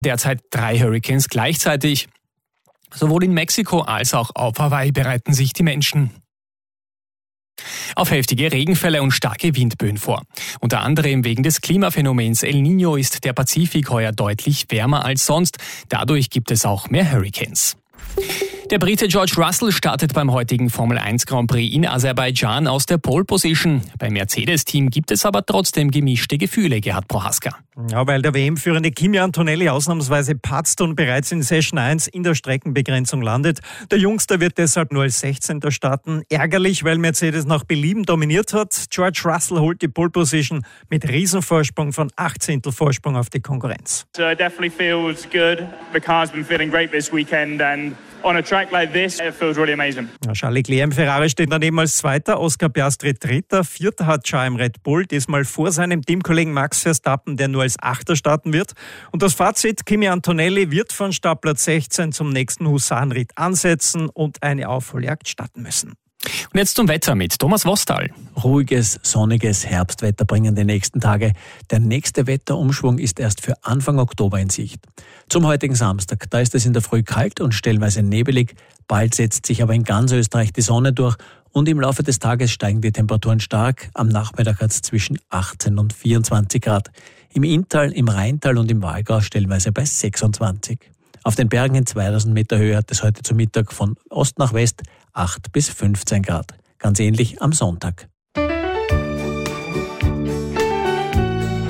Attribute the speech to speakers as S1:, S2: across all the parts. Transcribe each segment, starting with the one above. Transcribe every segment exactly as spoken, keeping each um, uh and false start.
S1: Derzeit drei Hurricanes gleichzeitig. Sowohl in Mexiko als auch auf Hawaii bereiten sich die Menschen auf heftige Regenfälle und starke Windböen vor. Unter anderem wegen des Klimaphänomens El Niño ist der Pazifik heuer deutlich wärmer als sonst. Dadurch gibt es auch mehr Hurricanes. Der Brite George Russell startet beim heutigen Formel eins Grand Prix in Aserbaidschan aus der Pole Position. Beim Mercedes-Team gibt es aber trotzdem gemischte Gefühle, Gerhard Prohaska.
S2: Ja, weil der W M-Führende Kimi Antonelli ausnahmsweise patzt und bereits in Session eins in der Streckenbegrenzung landet. Der Jungster wird deshalb nur als sechzehnter starten. Ärgerlich, weil Mercedes nach Belieben dominiert hat. George Russell holt die Pole Position mit Riesenvorsprung von acht Zehntel Vorsprung auf die Konkurrenz.
S3: So it definitely feels good. The car's been feeling great this weekend and on a track like this, it feels really amazing.
S2: Ja, Charles Leclerc im Ferrari steht daneben als Zweiter, Oscar Piastri Dritter, Vierter hat Charles im Red Bull, diesmal vor seinem Teamkollegen Max Verstappen, der nur als Achter starten wird. Und das Fazit, Kimi Antonelli wird von Startplatz sechzehn zum nächsten Husarenritt ansetzen und eine Aufholjagd starten müssen.
S1: Und jetzt zum Wetter mit Thomas Wostal.
S4: Ruhiges, sonniges Herbstwetter bringen die nächsten Tage. Der nächste Wetterumschwung ist erst für Anfang Oktober in Sicht. Zum heutigen Samstag, da ist es in der Früh kalt und stellenweise nebelig. Bald setzt sich aber in ganz Österreich die Sonne durch und im Laufe des Tages steigen die Temperaturen stark. Am Nachmittag hat es zwischen achtzehn und vierundzwanzig Grad. Im Inntal, im Rheintal und im Walgau stellenweise bei sechsundzwanzig. Auf den Bergen in zweitausend Meter Höhe hat es heute zu Mittag von Ost nach West acht bis fünfzehn Grad. Ganz ähnlich am Sonntag.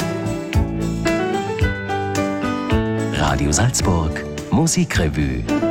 S5: Radio Salzburg, Musikrevue.